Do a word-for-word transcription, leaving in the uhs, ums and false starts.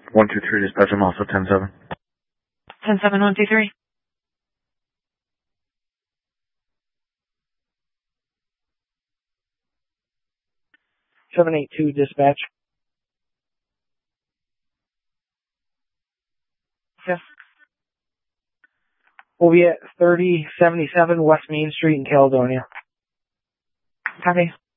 one two three dispatch, I'm also ten seven. ten seven, one two three. seven eight two dispatch. Yes. We'll be at thirty seventy-seven West Main Street in Caledonia. Copy.